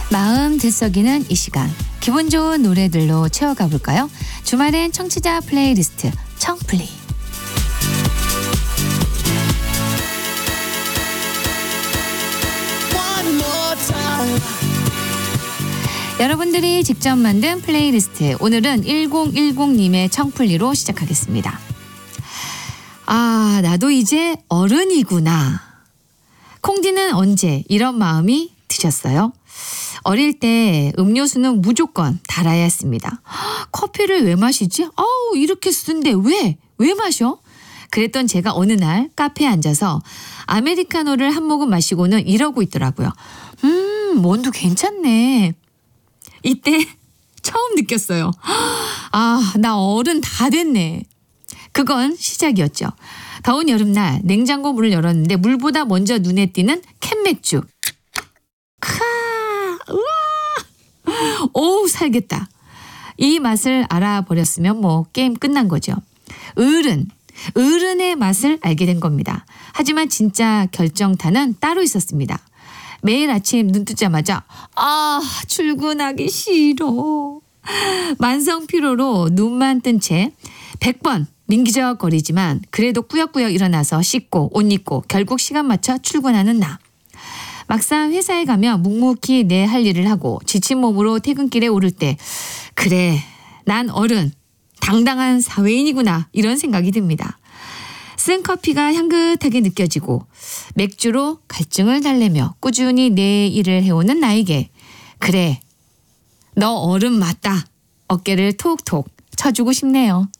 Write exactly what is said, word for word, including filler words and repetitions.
마음 들썩이는 이 시간, 기분 좋은 노래들로 채워가 볼까요? 주말엔 청취자 플레이리스트 청플리. 여러분들이 직접 만든 플레이리스트, 오늘은 일공일공님의 청플리로 시작하겠습니다. 아, 나도 이제 어른이구나. 콩디는 언제 이런 마음이 드셨어요? 어릴 때 음료수는 무조건 달아야 했습니다. 커피를 왜 마시지? 아우, 이렇게 쓴데 왜? 왜 마셔? 그랬던 제가 어느 날 카페에 앉아서 아메리카노를 한 모금 마시고는 이러고 있더라고요. 음, 원두 괜찮네. 이때 처음 느꼈어요. 아, 나 어른 다 됐네. 그건 시작이었죠. 더운 여름날 냉장고 문을 열었는데 물보다 먼저 눈에 띄는 캔맥주. 카, 우와, 오, 살겠다. 이 맛을 알아버렸으면 뭐 게임 끝난 거죠. 어른, 어른의 맛을 알게 된 겁니다. 하지만 진짜 결정타는 따로 있었습니다. 매일 아침 눈 뜨자마자 아, 출근하기 싫어. 만성 피로로 눈만 뜬 채 백 번 민기적거리지만 그래도 꾸역꾸역 일어나서 씻고 옷 입고 결국 시간 맞춰 출근하는 나. 막상 회사에 가면 묵묵히 내 할 일을 하고 지친 몸으로 퇴근길에 오를 때 그래, 난 어른, 당당한 사회인이구나, 이런 생각이 듭니다. 쓴 커피가 향긋하게 느껴지고 맥주로 갈증을 달래며 꾸준히 내 일을 해오는 나에게 그래, 너 어른 맞다, 어깨를 톡톡 쳐주고 싶네요.